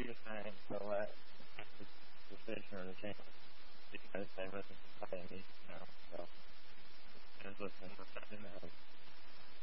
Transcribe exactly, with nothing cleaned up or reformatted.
just saying to let the decision or the change because they listen to play me now. So I was listening to something else.